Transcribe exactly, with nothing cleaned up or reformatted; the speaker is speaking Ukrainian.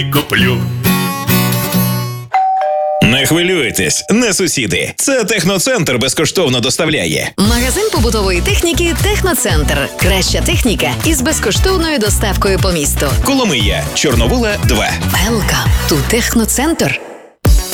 куплю. Не хвилюйтесь, не сусіди. Це Техноцентр безкоштовно доставляє. Магазин побутової техніки «Техноцентр». Краща техніка із безкоштовною доставкою по місту. Коломия, Чорновола, два. Welcome to «Техноцентр».